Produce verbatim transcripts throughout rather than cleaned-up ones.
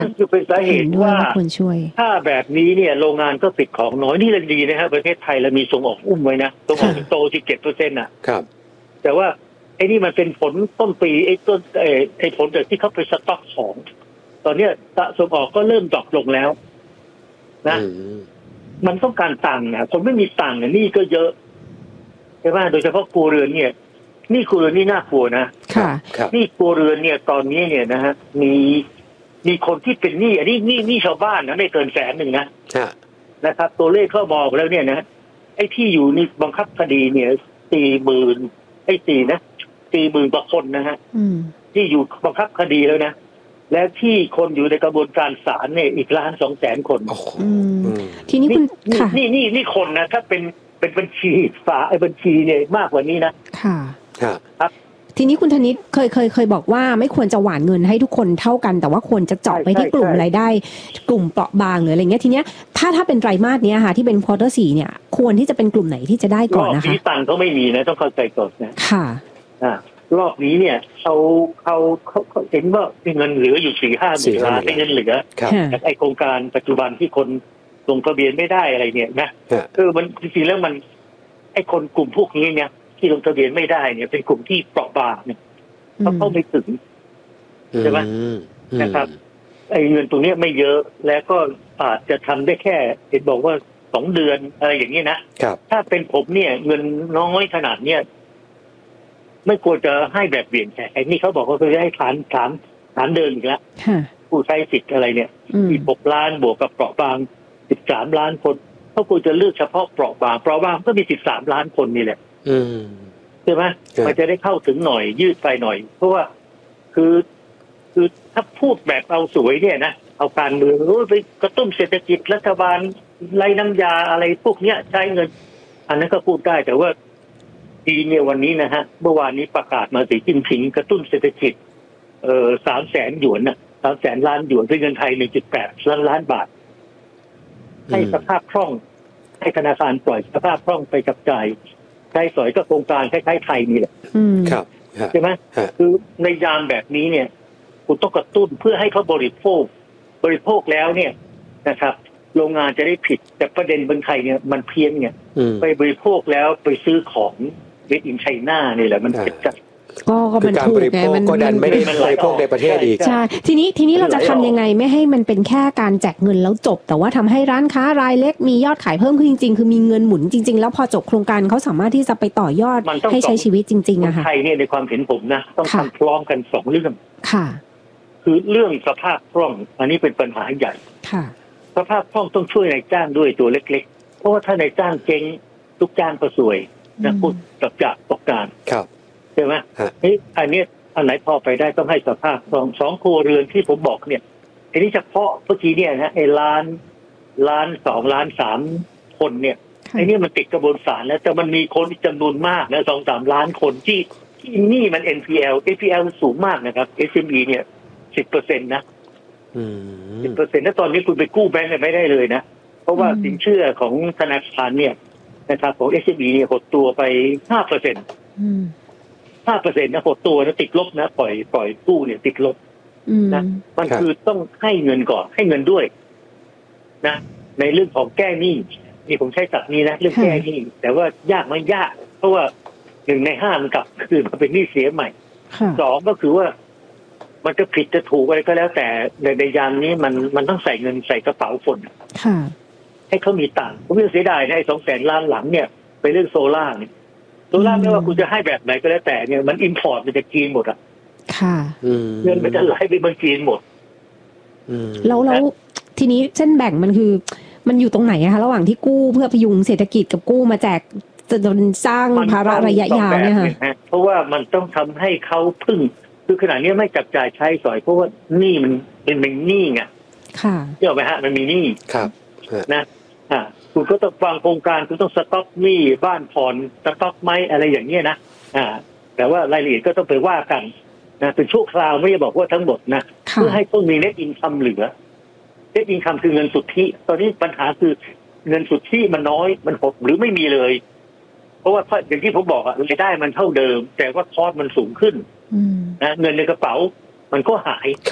คือเป็นสาเหตุว่าควรช่วยถ้าแบบนี้เนี่ยโรงงานก็ปิดของน้อยนี่เลยดีนะครับประเทศไทยเรามีส่งออกอุ้มไว้นะส่งออกโต สิบเจ็ดเปอร์เซ็นต์ อ่ะครับแต่ว่าไอ้นี่มันเป็นผลต้นปีไอ้ต้นไอ้ไอ้ผลจากที่เขาไปสต็อกของตอนเนี้ยส่งออกก็เริ่มดรอปลงแล้วนะมันต้องการตังค์นะคนไม่มีตังค์เนี่ยนี่ก็เยอะใช่ไหมโดยเฉพาะครัวเรือนเนี่ยนี่ครัวเรือนนี่น่ากลัวนะค่ะนี่ครัวเรือนเนี่ยตอนนี้เนี่ยนะฮะมีมีคนที่เป็นหนี้อันนี้หนี้หนี้ชาวบ้านนะไม่เกินแสนหนึ่งนะนะครับตัวเลขเขาบอกแล้วเนี่ยนะไอ้ที่อยู่ในบังคับคดีเนี่ยสี่หมื่นไอ้สี่นะสี่หมื่นกว่าคนนะฮะที่อยู่บังคับคดีแล้วนะและที่คนอยู่ในกระบวนการศาลเนี่ยอีกล้านสองแสนคนทีนี้คุณนี่นี่นี่คนนะถ้าเป็นเป็นบัญชีฝาไอ้บัญชีเนี่ยมากกว่านี้นะค่ะครับทีนี้คุณธนิตเคยเคยเคยบอกว่าไม่ควรจะหว่านเงินให้ทุกคนเท่ากันแต่ว่าควรจะเจาะไปที่กลุ่มรายได้กลุ่มเปราะบางหรืออะไรเงี้ยทีเนี้ยถ้าถ้าเป็นไตรมาสเนี้ยค่ะที่เป็นควอเตอร์สี่เนี่ยควรที่จะเป็นกลุ่มไหนที่จะได้ก่อนนะคะรอบนี้ตังค์เขาไม่มีนะต้องเข้าใจก่อนนะค่ะอ่ารอบนี้เนี่ยเขาเขาเขาเห็นว่ามีเงินเหลืออยู่สี่ห้าหมื่นล้านเป็นเงินเหลือจากไอโครงการปัจจุบันที่คนลงทะเบียนไม่ได้อะไรเนี่ยนะเออมันจริงๆแล้วมันไอคนกลุ่มพวกนี้เนี่ยที่ลงทะเบียนไม่ได้เนี่ยเป็นกลุ่มที่เปราะบางเนี่ยเขาเข้าไม่ถึงใช่ไหมนะครับไอเงินตรงนี้ไม่เยอะแล้วก็อาจจะทำได้แค่เห็นบอกว่าสองเดือนอะไรอย่างนี้นะถ้าเป็นผมเนี่ยเงินน้อยขนาดเนี้ยไม่ควรจะให้แบบเบี่ยงแฉไอ้นี่เขาบอกว่าจะให้ฐานฐานฐานเดินอีกแล้วผู้ใช้สิทธิ์อะไรเนี่ยมีหกล้านบวกกับเปราะบางสิบสามล้านคนเขาควรจะเลือกเฉพาะเปราะบางเปราะบางก็มีสิบสามล้านคนนี่แหละใช่ไหมมันจะได้เข้าถึงหน่อยยืดไปหน่อยเพราะว่าคือคือถ้าพูดแบบเอาสวยเนี่ยนะเอาการเมืองไปกระตุ้นเศรษฐกิจรัฐบาลไล่น้ำยาอะไรพวกเนี้ยใช้เงินอันนั้นก็พูดได้แต่ว่าจีนเนี่ยวันนี้นะฮะเมื่อวานนี้ประกาศมาสีจิ้นผิงกระตุ้นเศรษฐกิจเอ่อสามแสนหยวนน่ะสามแสนล้านหยวนเป็นเงินไทยหนึ่งจุดแปดล้านล้านบาทให้สภาพคล่องให้ธนาคารปล่อยสภาพคล่องไปจับจ่ายใช้สอยก็โครงการคล้ายๆไทยนี่แหละครับใช่ไหมคือในยามแบบนี้เนี่ยคุณต้องกระตุ้นเพื่อให้เขาบริโภคบริโภคแล้วเนี่ยนะครับโรงงานจะได้ผิดแต่ประเด็นบนไทยเนี่ยมันเพี้ยนเนี่ยไปบริโภคแล้วไปซื้อของเมดอินไชน่านี่แหละมันผิดจัดก็ก็มันถูกไงมันก็ดันไม่ได้บริโภคในประเทศอีกใช่ทีนี้ทีนี้เราจะทำยังไงไม่ให้มันเป็นแค่การแจกเงินแล้วจบแต่ว่าทำให้ร้านค้ารายเล็กมียอดขายเพิ่มขึ้นจริงๆคือมีเงินหมุนจริงๆแล้วพอจบโครงการเขาสามารถที่จะไปต่อยอดให้ใช้ชีวิตจริงๆอะค่ะไทยเนี่ยในความเห็นผมนะต้องทำพร้อมกันสองเรื่องค่ะคือเรื่องสภาพคล่องอันนี้เป็นปัญหาใหญ่ค่ะสภาพคล่องต้องช่วยนายจ้างด้วยตัวเล็กๆเพราะว่าถ้านายจ้างเจ๊งลูกจ้างก็ซวยนะพูดกับจากตกงานครับใช่ไหมเฮ้ยอันนี้อันไหนพอไปได้ต้องให้สภาพคล่องสองครัวเรือนที่ผมบอกเนี่ยอันนี้เฉพาะเมื่อกี้เนี่ยนะไอ้ล้านล้านสองล้านสามคนเนี่ยไอ้นี่มันติดกระบวนศาลแล้วแต่มันมีคนจำนวนมากนะสองสามล้านคนที่ที่นี่มัน เอ็น พี แอล เอ็น พี แอล สูงมากนะครับ เอส เอ็ม อี เนี่ยสิบเปอร์เซ็นต์นะสิบเปอร์เซ็นต์แล้วตอนนี้คุณไปกู้แบงก์ไม่ได้เลยนะเพราะว่าสินเชื่อของธนาคารเนี่ยนะครับของ เอส เอ็ม อี เนี่ยหดตัวไปห้าเปอร์เซ็นต์ห้าเปอร์เซ็นต์นะหดตัวนะติดลบนะปล่อยปล่อยกู้เนี่ยติดลบนะมันคือต้องให้เงินก่อนให้เงินด้วยนะในเรื่องของแก้หนี้นี่ผมใช้ศัพท์นี้นะเรื่องแก้หนี้แต่ว่ายากไม่ยากเพราะว่าหนึ่งในห้ามันกลับคือมาเป็นหนี้เสียใหม่สองก็คือว่ามันจะผิดจะถูกอะไรก็แล้วแต่ในในยามนี้มันมันต้องใส่เงินใส่กระเป๋าคนให้เขามีตังค์ผมยังเสียดายนะไอ้สองแสนล้านหลังเนี่ยไปเรื่องโซล่าเนี่ยโซล่าไม่ว่าคุณจะให้แบบไหนก็แล้วแต่เนี่ยมันอิมพอร์ตมันจะจีนหมดอ่ะเงินมันจะไหลไปเมืองจีนหมดแล้วแล้วทีนี้เส้นแบ่งมันคือมันอยู่ตรงไหนอะคะระหว่างที่กู้เพื่อพยุงเศรษฐกิจกับกู้มาแจกจนสร้างภาระระยะยาวเนี่ยค่ะเพราะว่ามันต้องทำให้เขาพึ่งคือขณะนี้ไม่จับจ่ายใช้สอยเพราะว่าหนี้มันเป็นเป็นหนี้ไงค่ะเชื่อไหมฮะมันมีหนี้ครับนะอ่าคุณก็ต้องวางโครงการคุณต้องสต็อกหนี้บ้านผ่อนสต็อกไม้อะไรอย่างเงี้ยนะอ่าแต่ว่ารายละเอียดก็ต้องไปว่ากันนะเป็นชั่วคราวไม่ได้บอกว่าทั้งหมดนะเพื่อให้ต้องมีเน็ตอินคัมเหลือเน็ตอินคัมคือเงินสุทธิตอนนี้ปัญหาคือเงินสุทธิมันน้อยมันหดหรือไม่มีเลยเพราะว่าอย่างที่ผมบอกอะรายได้มันเท่าเดิมแต่ว่าคอสมันสูงขึ้นนะเงินในกระเป๋ามันก็หายครับ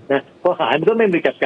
นะพอหายมันก็ไม่มีจับ